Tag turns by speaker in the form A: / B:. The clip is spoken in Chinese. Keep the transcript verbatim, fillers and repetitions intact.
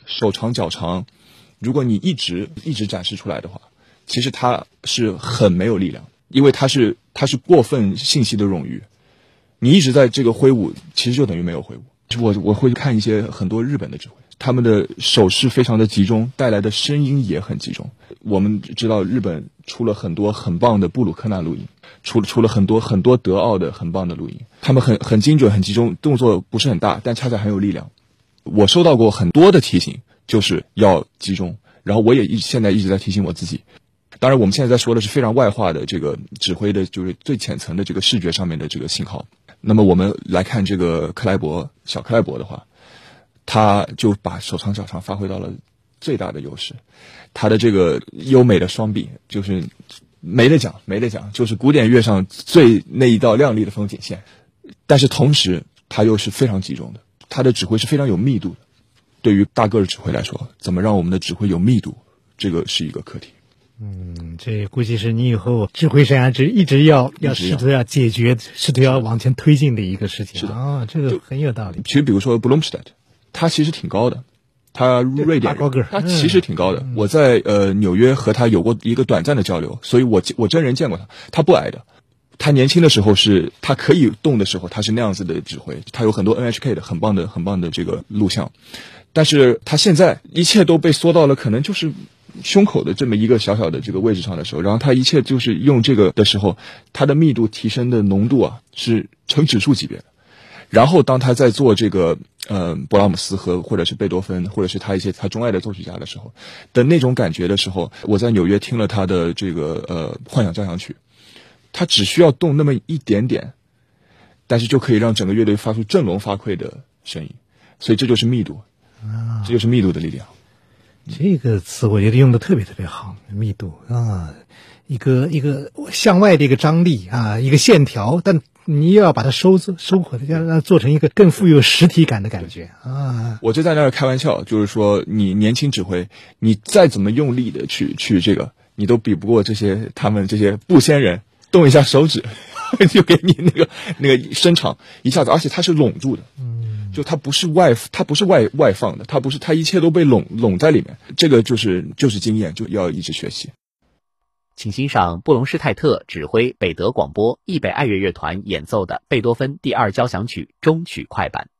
A: 手长脚长，如果你一直一直展示出来的话，其实它是很没有力量，因为它是它是过分信息的冗余。你一直在这个挥舞，其实就等于没有挥舞。我我会看一些很多日本的指挥，他们的手势非常的集中，带来的声音也很集中。我们知道日本出了很多很棒的布鲁克纳录音，出了出了很多很多德奥的很棒的录音，他们很很精准很集中，动作不是很大，但恰恰很有力量。我收到过很多的提醒，就是要集中，然后我也一现在一直在提醒我自己。当然我们现在在说的是非常外化的这个指挥的，就是最浅层的这个视觉上面的这个信号。那么我们来看这个克莱伯小克莱伯的话，他就把手长脚长发挥到了最大的优势。他的这个优美的双臂就是没得讲没得讲，就是古典乐上最那一道亮丽的风景线，但是同时他又是非常集中的，他的指挥是非常有密度的。对于大个儿指挥来说，怎么让我们的指挥有密度，这个是一个课题。
B: 嗯，这估计是你以后指挥生涯之一直要要试图要解决，试图要往前推进的一个事情。
A: 是的，
B: 哦，这个很有道理。
A: 其实比如说布隆斯特，他其实挺高的，他瑞典人，他其实挺高的。嗯、我在呃纽约和他有过一个短暂的交流，所以我我真人见过他，他不矮的。他年轻的时候是他可以动的时候，他是那样子的指挥，他有很多 N H K 的很棒的很棒的这个录像，但是他现在一切都被缩到了可能就是胸口的这么一个小小的这个位置上的时候，然后他一切就是用这个的时候，他的密度提升的浓度啊是成指数级别的。然后当他在做这个呃勃拉姆斯和或者是贝多芬或者是他一些他钟爱的作曲家的时候的那种感觉的时候，我在纽约听了他的这个呃幻想交响曲，他只需要动那么一点点，但是就可以让整个乐队发出振聋发聩的声音，所以这就是密度，这就是密度的力量。
B: 这个词我觉得用的特别特别好，密度啊，一个一个向外的一个张力啊，一个线条，但你又要把它收收回来，要让它做成一个更富有实体感的感觉啊。
A: 我就在那儿开玩笑，就是说你年轻指挥，你再怎么用力的去去这个，你都比不过这些他们这些布仙人，动一下手指就给你那个那个伸长一下子，而且它是拢住的。嗯。就它不是外，它不是外外放的，它不是，它一切都被拢拢在里面。这个就是就是经验，就要一直学习。
C: 请欣赏布隆施泰特指挥北德广播易北爱乐乐团演奏的贝多芬第二交响曲终曲快板。